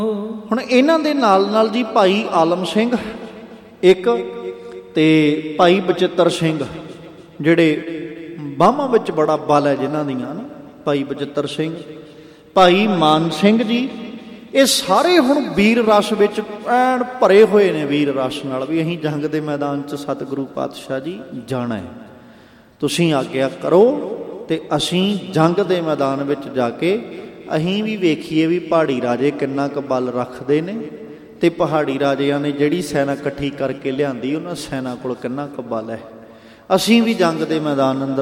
ਹੁਣ ਇਹਨਾਂ ਦੇ ਨਾਲ ਜੀ ਭਾਈ ਆਲਮ ਸਿੰਘ ਇੱਕ ਤੇ ਭਾਈ ਬਚਿੱਤਰ ਸਿੰਘ, ਜਿਹੜੇ ਬਾਹਾਂ ਵਿੱਚ ਬੜਾ ਬਲ ਹੈ ਜਿਨ੍ਹਾਂ ਦੀਆਂ ਨਾ, ਭਾਈ ਬਚਿੱਤਰ ਸਿੰਘ, ਭਾਈ ਮਾਨ ਸਿੰਘ ਜੀ, ਇਹ ਸਾਰੇ ਹੁਣ ਵੀਰ ਰਸ ਵਿੱਚ ਐਨ ਭਰੇ ਹੋਏ ਨੇ, ਵੀਰ ਰਸ ਨਾਲ ਵੀ ਅਸੀਂ ਜੰਗ ਦੇ ਮੈਦਾਨ 'ਚ ਸਤਿਗੁਰੂ ਪਾਤਸ਼ਾਹ ਜੀ ਜਾਣਾ ਹੈ, ਤੁਸੀਂ ਆਗਿਆ ਕਰੋ ਤੇ ਅਸੀਂ ਜੰਗ ਦੇ ਮੈਦਾਨ ਵਿੱਚ ਜਾ ਕੇ ਅਸੀਂ ਵੀ ਵੇਖੀਏ ਵੀ ਪਹਾੜੀ ਰਾਜੇ ਕਿੰਨਾ ਕੁ ਬਲ ਰੱਖਦੇ ਨੇ, ਤੇ ਪਹਾੜੀ ਰਾਜਿਆਂ ਨੇ ਜਿਹੜੀ ਸੈਨਾ ਇਕੱਠੀ ਕਰਕੇ ਲਿਆਂਦੀ ਉਹਨਾਂ ਸੈਨਾ ਕੋਲ ਕਿੰਨਾ ਕੁ ਬਲ ਹੈ। ਅਸੀਂ ਵੀ ਜੰਗ ਦੇ ਮੈਦਾਨ ਅੰਦਰ